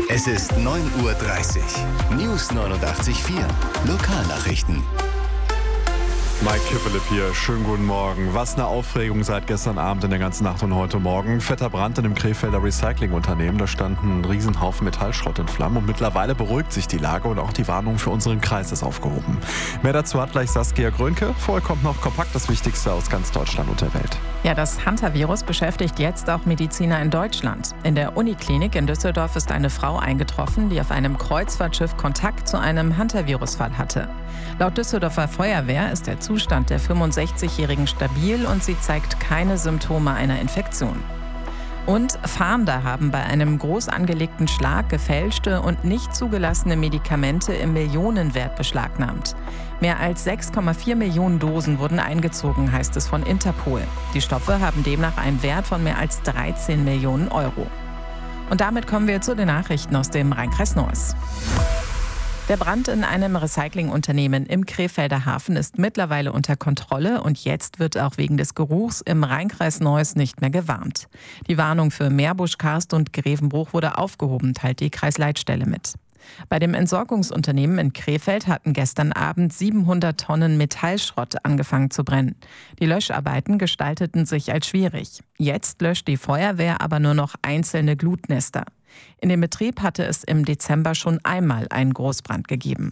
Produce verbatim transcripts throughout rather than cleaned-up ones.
Es ist neun Uhr dreißig. News neunundachtzig Komma vier. Lokalnachrichten. Mike Kipfelip hier, schönen guten Morgen. Was eine Aufregung seit gestern Abend in der ganzen Nacht und heute Morgen. Fetter Brand in einem Krefelder Recyclingunternehmen. Da stand ein Riesenhaufen Metallschrott in Flammen und mittlerweile beruhigt sich die Lage und auch die Warnung für unseren Kreis ist aufgehoben. Mehr dazu hat gleich Saskia Grönke. Vorher kommt noch kompakt das Wichtigste aus ganz Deutschland und der Welt. Ja, das Hantavirus beschäftigt jetzt auch Mediziner in Deutschland. In der Uniklinik in Düsseldorf ist eine Frau eingetroffen, die auf einem Kreuzfahrtschiff Kontakt zu einem Hantavirusfall hatte. Laut Düsseldorfer Feuerwehr ist der Zustand der fünfundsechzigjährigen stabil und sie zeigt keine Symptome einer Infektion. Und Fahnder haben bei einem groß angelegten Schlag gefälschte und nicht zugelassene Medikamente im Millionenwert beschlagnahmt. Mehr als sechs Komma vier Millionen Dosen wurden eingezogen, heißt es von Interpol. Die Stoffe haben demnach einen Wert von mehr als dreizehn Millionen Euro. Und damit kommen wir zu den Nachrichten aus dem Rhein-Kreis Neuss. Der Brand in einem Recyclingunternehmen im Krefelder Hafen ist mittlerweile unter Kontrolle und jetzt wird auch wegen des Geruchs im Rhein-Kreis Neuss nicht mehr gewarnt. Die Warnung für Meerbusch, Karst und Grevenbruch wurde aufgehoben, teilt die Kreisleitstelle mit. Bei dem Entsorgungsunternehmen in Krefeld hatten gestern Abend siebenhundert Tonnen Metallschrott angefangen zu brennen. Die Löscharbeiten gestalteten sich als schwierig. Jetzt löscht die Feuerwehr aber nur noch einzelne Glutnester. In dem Betrieb hatte es im Dezember schon einmal einen Großbrand gegeben.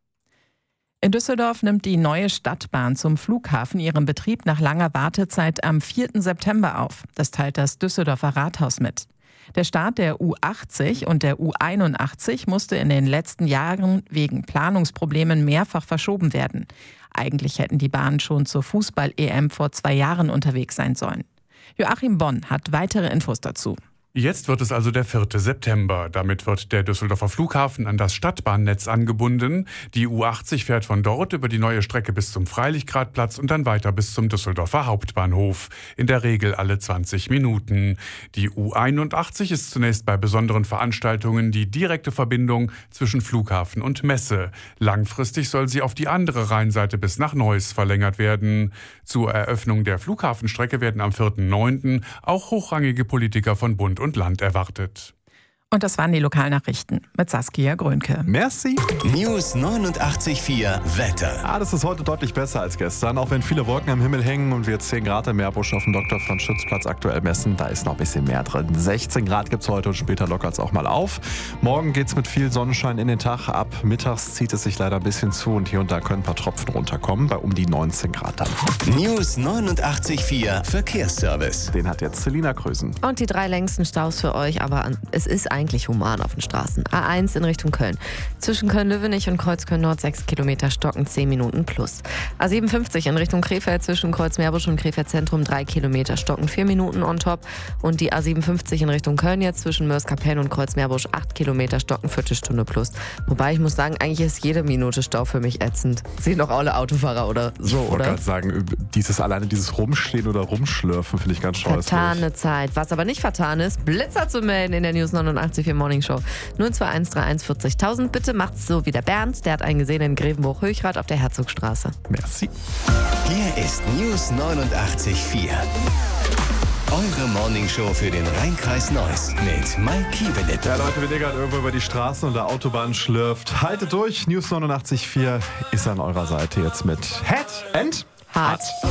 In Düsseldorf nimmt die neue Stadtbahn zum Flughafen ihren Betrieb nach langer Wartezeit am vierten September auf. Das teilt das Düsseldorfer Rathaus mit. Der Start der U achtzig und der U einundachtzig musste in den letzten Jahren wegen Planungsproblemen mehrfach verschoben werden. Eigentlich hätten die Bahnen schon zur Fußball-E M vor zwei Jahren unterwegs sein sollen. Joachim Bonn hat weitere Infos dazu. Jetzt wird es also der vierte September. Damit wird der Düsseldorfer Flughafen an das Stadtbahnnetz angebunden. Die U achtzig fährt von dort über die neue Strecke bis zum Freilichtgradplatz und dann weiter bis zum Düsseldorfer Hauptbahnhof. In der Regel alle zwanzig Minuten. Die U einundachtzig ist zunächst bei besonderen Veranstaltungen die direkte Verbindung zwischen Flughafen und Messe. Langfristig soll sie auf die andere Rheinseite bis nach Neuss verlängert werden. Zur Eröffnung der Flughafenstrecke werden am vierten neunten auch hochrangige Politiker von Bund und Land erwartet. Und das waren die Lokalnachrichten mit Saskia Grönke. Merci. News neunundachtzig Komma vier Wetter. Ah, das ist heute deutlich besser als gestern, auch wenn viele Wolken am Himmel hängen und wir zehn Grad im Meerbusch auf dem Doktor von Schütz-Platz aktuell messen. Da ist noch ein bisschen mehr drin. sechzehn Grad gibt es heute und später lockert es auch mal auf. Morgen geht es mit viel Sonnenschein in den Tag. Ab mittags zieht es sich leider ein bisschen zu und hier und da können ein paar Tropfen runterkommen, bei um die neunzehn Grad dann. News neunundachtzig Komma vier Verkehrsservice. Den hat jetzt Selina Krösen. Und die drei längsten Staus für euch, aber es ist eigentlich human auf den Straßen. A eins in Richtung Köln. Zwischen Köln-Löwenich und Kreuzköln-Nord sechs Kilometer Stocken, zehn Minuten plus. A siebenundfünfzig in Richtung Krefeld zwischen Kreuz-Meerbusch und Krefeld Zentrum drei Kilometer Stocken, vier Minuten on top. Und die A siebenundfünfzig in Richtung Köln jetzt zwischen Mörs-Kapellen und Kreuz-Meerbusch acht Kilometer Stocken, Viertelstunde plus. Wobei ich muss sagen, eigentlich ist jede Minute Stau für mich ätzend. Sehen doch alle Autofahrer oder so, ich oder? Ich wollte gerade sagen, dieses alleine dieses Rumstehen oder Rumschlürfen finde ich ganz scheußlich. Vertane Zeit. Was aber nicht vertan ist, Blitzer zu melden in der News neunundachtzig Komma vier Morning Show. null zwei eins drei eins vierzigtausend. Bitte macht's so wie der Bernd. Der hat einen gesehen in Grevenbruch-Höchrath auf der Herzogstraße. Merci. Hier ist News neunundachtzig Komma vier. Eure Morningshow für den Rhein-Kreis Neuss mit Mike Kiebelit. Ja, Leute, wenn ihr gerade irgendwo über die Straßen oder Autobahn schlürft, haltet durch. News neunundachtzig Komma vier ist an eurer Seite jetzt mit Head and Hart.